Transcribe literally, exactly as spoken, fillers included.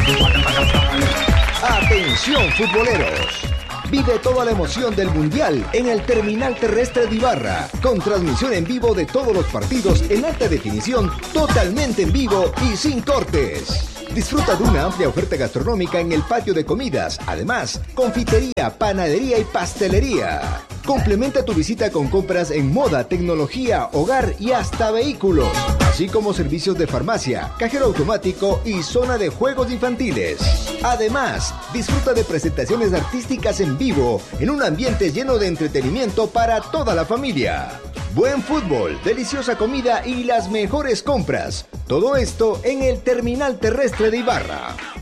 Atención futboleros. Vive toda la emoción del Mundial en el Terminal Terrestre de Ibarra, con transmisión en vivo de todos los partidos en alta definición, totalmente en vivo y sin cortes. Disfruta de una amplia oferta gastronómica en el patio de comidas, además, confitería, panadería y pastelería. Complementa tu visita con compras en moda, tecnología, hogar y hasta vehículos, así como servicios de farmacia, cajero automático y zona de juegos infantiles. Además, disfruta de presentaciones artísticas en vivo en un ambiente lleno de entretenimiento para toda la familia. Buen fútbol, deliciosa comida y las mejores compras. Todo esto en el Terminal Terrestre de Ibarra.